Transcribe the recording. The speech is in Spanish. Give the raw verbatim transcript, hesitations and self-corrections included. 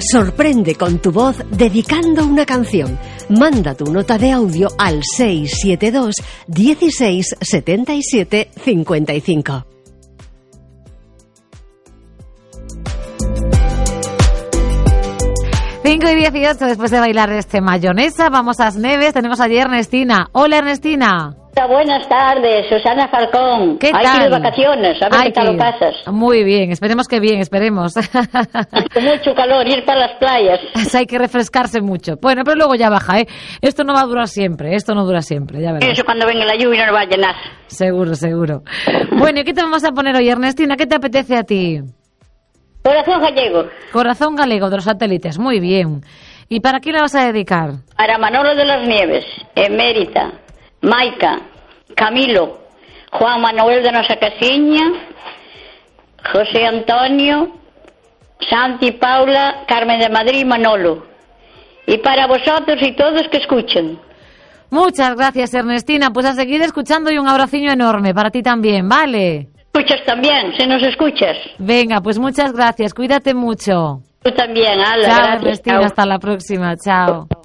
Sorprende con tu voz dedicando una canción. Manda tu nota de audio al seis siete dos, dieciséis, setenta y siete, cincuenta y cinco. cinco y dieciocho, después de bailar este mayonesa, vamos a As Neves. Tenemos allí a Ernestina. Hola, Ernestina. Buenas tardes, Susana Falcón. ¿Qué Hay tal? que ir de vacaciones, a ver Hay qué tal que lo ir. pasas. Muy bien, esperemos que bien, esperemos. Con mucho calor, ir para las playas. Hay que refrescarse mucho. Bueno, pero luego ya baja, ¿eh? Esto no va a durar siempre, esto no dura siempre, ya verás. Eso cuando venga la lluvia no nos va a llenar. Seguro, seguro. Bueno, ¿y qué te vamos a poner hoy, Ernestina? ¿Qué te apetece a ti? Corazón gallego. Corazón galego de los satélites, muy bien. ¿Y para quién la vas a dedicar? Para Manolo de las Nieves, Emérita, Maica, Camilo, Juan Manuel de Nosa Casiña, José Antonio, Santi, Paula, Carmen de Madrid y Manolo. Y para vosotros y todos que escuchen. Muchas gracias, Ernestina. Pues a seguir escuchando y un abraciño enorme para ti también, ¿vale? Escuchas también, si nos escuchas. Venga, pues muchas gracias. Cuídate mucho. Tú también, Ala. Chao, Gracias. Ernestina. Chao. Hasta la próxima. Chao.